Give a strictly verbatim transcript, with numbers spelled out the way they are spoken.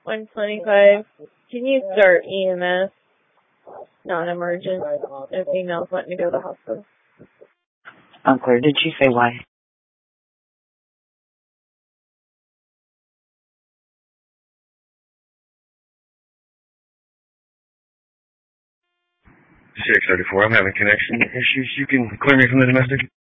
one twenty-five. Can you start E M S? Non-emergent. A female's letting me go to the hospital. Unclear. Did you say why? six thirty-four, I'm having connection issues. You can clear me from the domestic?